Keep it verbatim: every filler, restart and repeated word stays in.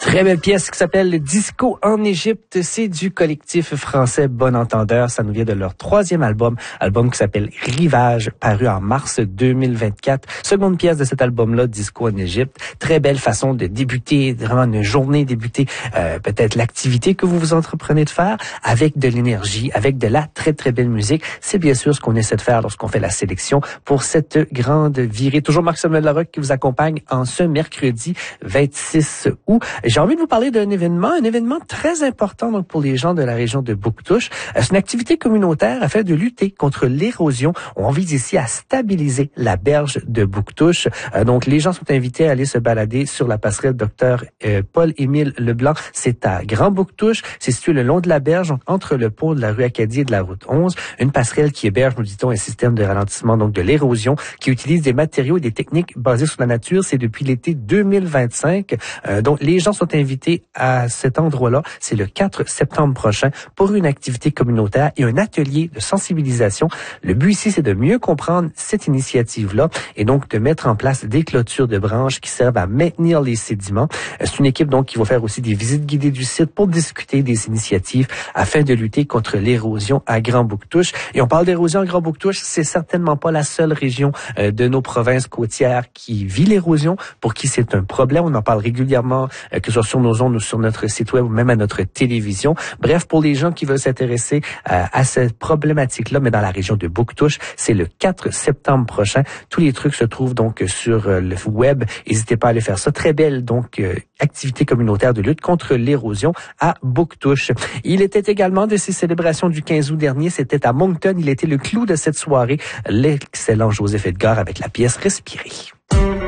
Très belle pièce qui s'appelle Disco en Égypte. C'est du collectif français Bon Entendeur. Ça nous vient de leur troisième album, album qui s'appelle Rivage, paru en mars deux mille vingt-quatre. Seconde pièce de cet album-là, Disco en Égypte. Très belle façon de débuter, vraiment une journée, débuter euh, peut-être l'activité que vous vous entreprenez de faire avec de l'énergie, avec de la très très belle musique. C'est bien sûr ce qu'on essaie de faire lorsqu'on fait la sélection pour cette grande virée. Toujours Marc-Samuel Larocque qui vous accompagne en ce mercredi vingt-six août. J'ai envie de vous parler d'un événement, un événement très important donc pour les gens de la région de Bouctouche. C'est une activité communautaire afin de lutter contre l'érosion. On vise ici à stabiliser la berge de Bouctouche. Donc les gens sont invités à aller se balader sur la passerelle Docteur euh, Paul-Émile Leblanc. C'est à Grand-Bouctouche. C'est situé le long de la berge, donc entre le pont de la rue Acadie et de la route onze. Une passerelle qui héberge, nous dit-on, un système de ralentissement donc de l'érosion qui utilise des matériaux et des techniques basées sur la nature. C'est depuis l'été deux mille vingt-cinq. Euh, donc les gens sont invités à cet endroit-là. C'est le quatre septembre prochain pour une activité communautaire et un atelier de sensibilisation. Le but ici, c'est de mieux comprendre cette initiative-là et donc de mettre en place des clôtures de branches qui servent à maintenir les sédiments. C'est une équipe donc qui va faire aussi des visites guidées du site pour discuter des initiatives afin de lutter contre l'érosion à Grand-Bouctouche. Et on parle d'érosion à Grand-Bouctouche, c'est certainement pas la seule région euh, de nos provinces côtières qui vit l'érosion, pour qui c'est un problème. On en parle régulièrement, euh, que ce soit sur nos ondes ou sur notre site web ou même à notre télévision. Bref, pour les gens qui veulent s'intéresser euh, à cette problématique-là, mais dans la région de Bouctouche, c'est le quatre septembre prochain. Tous les trucs se trouvent donc sur euh, le web. N'hésitez pas à aller faire ça. Très belle donc euh, activité communautaire de lutte contre l'érosion à Bouctouche. Il était également de ces célébrations du quinze août dernier. C'était à Moncton. Il était le clou de cette soirée. L'excellent Joseph Edgar avec la pièce Respirer.